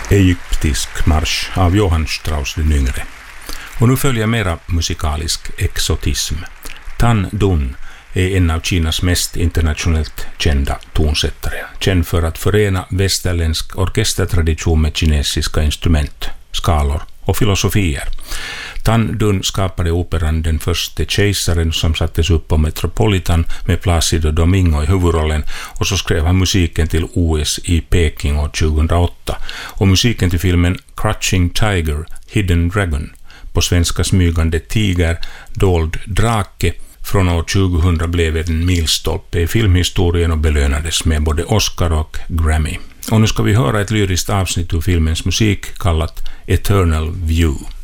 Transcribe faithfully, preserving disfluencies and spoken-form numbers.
Egyptisk marsch av Johann Strauss den yngre. Och nu följer mera musikalisk exotism. Tan Dun är en av Kinas mest internationellt kända tonsättare, känd för att förena västerländsk orkestertradition med kinesiska instrument, skalor och filosofier. Tan Dun skapade operan Den första kejsaren som sattes upp på Metropolitan med Placido Domingo i huvudrollen, och så skrev han musiken till O S i Peking år tjugohundraåtta och musiken till filmen Crouching Tiger, Hidden Dragon, på svenska Smygande tiger, Dold drake, från år tjugohundra blev en milstolpe i filmhistorien och belönades med både Oscar och Grammy. Och nu ska vi höra ett lyriskt avsnitt ur filmens musik kallat Eternal View.